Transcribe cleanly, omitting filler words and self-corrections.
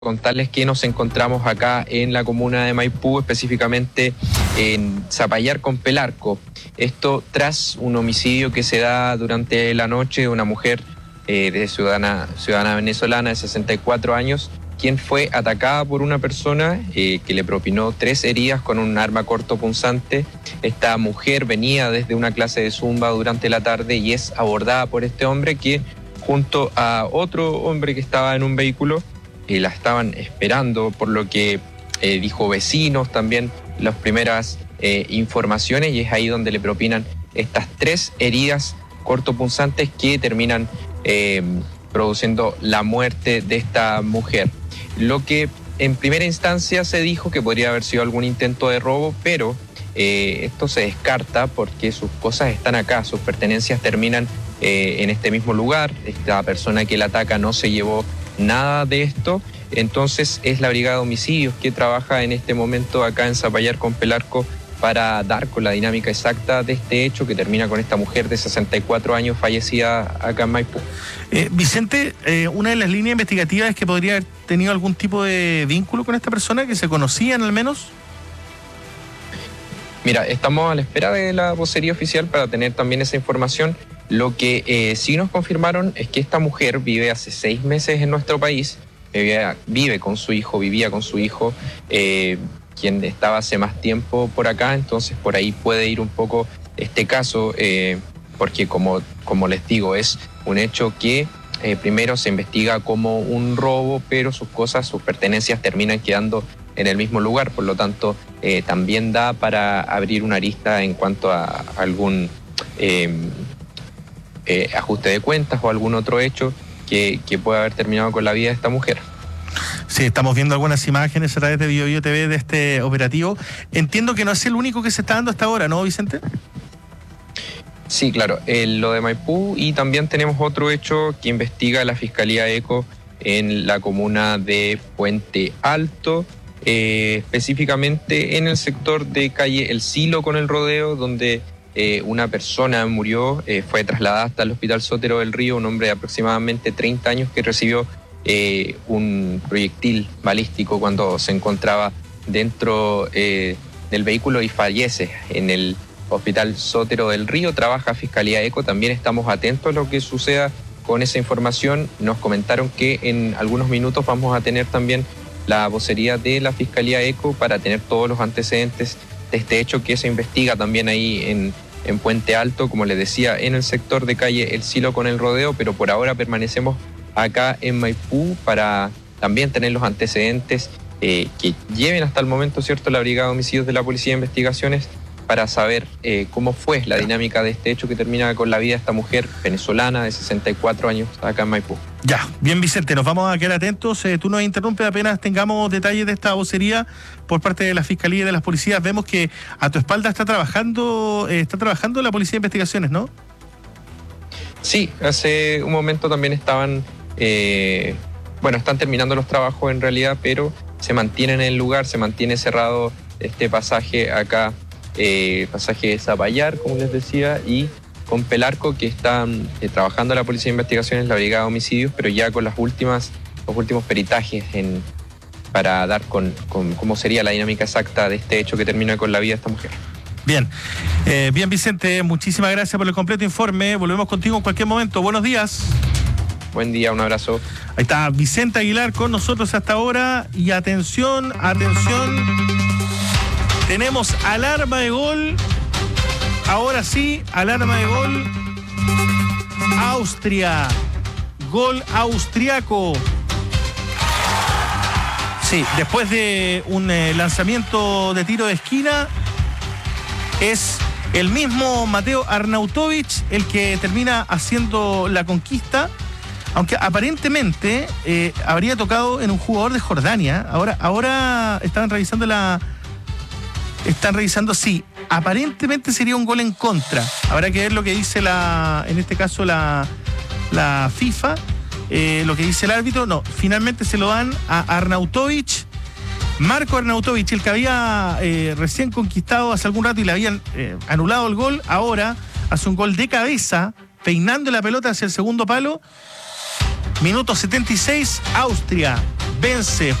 Contarles que nos encontramos acá en la comuna de Maipú, específicamente en Zapallar con Pelarco. Esto tras un homicidio que se da durante la noche de una mujer ciudadana venezolana de 64 años, quien fue atacada por una persona que le propinó 3 heridas con un arma cortopunzante. Esta mujer venía desde una clase de zumba durante la tarde y es abordada por este hombre que, junto a otro hombre que estaba en un vehículo, la estaban esperando, por lo que dijo vecinos también las primeras informaciones, y es ahí donde le propinan estas 3 heridas cortopunzantes que terminan produciendo la muerte de esta mujer. Lo que en primera instancia se dijo que podría haber sido algún intento de robo, pero esto se descarta porque sus cosas están acá, sus pertenencias terminan en este mismo lugar. Esta persona que la ataca no se llevó nada de esto, entonces es la Brigada de Homicidios que trabaja en este momento acá en Zapallar con Pelarco para dar con la dinámica exacta de este hecho que termina con esta mujer de 64 años fallecida acá en Maipú. Vicente, una de las líneas investigativas es que podría haber tenido algún tipo de vínculo con esta persona, que se conocían al menos. Mira, estamos a la espera de la vocería oficial para tener también esa información. Lo que sí nos confirmaron es que esta mujer vive hace 6 meses en nuestro país, vivía con su hijo, quien estaba hace más tiempo por acá, entonces por ahí puede ir un poco este caso, porque como les digo, es un hecho que primero se investiga como un robo, pero sus pertenencias terminan quedando en el mismo lugar, por lo tanto también da para abrir una arista en cuanto a algún ajuste de cuentas o algún otro hecho que pueda haber terminado con la vida de esta mujer. Sí, estamos viendo algunas imágenes a través de BioBio TV de este operativo. Entiendo que no es el único que se está dando hasta ahora, ¿no, Vicente? Sí, claro, lo de Maipú, y también tenemos otro hecho que investiga la Fiscalía ECO en la comuna de Puente Alto, específicamente en el sector de calle El Silo con el Rodeo, donde una persona murió, fue trasladada hasta el Hospital Sotero del Río, un hombre de aproximadamente 30 años que recibió un proyectil balístico cuando se encontraba dentro del vehículo y fallece en el Hospital Sotero del Río. Trabaja Fiscalía ECO, también estamos atentos a lo que suceda con esa información. Nos comentaron que en algunos minutos vamos a tener también la vocería de la Fiscalía ECO para tener todos los antecedentes de este hecho que se investiga también ahí en Puente Alto, como les decía, en el sector de calle El Silo con el Rodeo, pero por ahora permanecemos acá en Maipú para también tener los antecedentes que lleven hasta el momento, ¿cierto?, la Brigada de Homicidios de la Policía de Investigaciones, para saber cómo fue la dinámica de este hecho que termina con la vida de esta mujer venezolana de 64 años acá en Maipú. Ya, bien, Vicente, nos vamos a quedar atentos. Tú nos interrumpes apenas tengamos detalles de esta vocería por parte de la Fiscalía y de las policías. Vemos que a tu espalda está trabajando la Policía de Investigaciones, ¿no? Sí, hace un momento también estaban, están terminando los trabajos en realidad, pero se mantiene en el lugar, se mantiene cerrado este pasaje acá, pasaje de Zapallar, como les decía, y con Pelarco, que están trabajando la Policía de Investigaciones, la Brigada de Homicidios, pero ya con los últimos peritajes para dar con cómo sería la dinámica exacta de este hecho que termina con la vida de esta mujer. Bien, bien, Vicente, muchísimas gracias por el completo informe. Volvemos contigo en cualquier momento. Buenos días. Buen día, un abrazo. Ahí está Vicente Aguilar con nosotros hasta ahora. Y atención, tenemos alarma de gol. Ahora sí, alarma de gol. Austria. Gol austriaco. Sí, después de un lanzamiento de tiro de esquina, es el mismo Mateo Arnautovic el que termina haciendo la conquista, aunque aparentemente habría tocado en un jugador de Jordania. Ahora están revisando, sí, aparentemente sería un gol en contra. Habrá que ver lo que dice en este caso la FIFA, lo que dice el árbitro. No, finalmente se lo dan a Arnautovic. Marco Arnautovic, el que había recién conquistado hace algún rato y le habían anulado el gol, ahora hace un gol de cabeza, peinando la pelota hacia el segundo palo. Minuto 76, Austria vence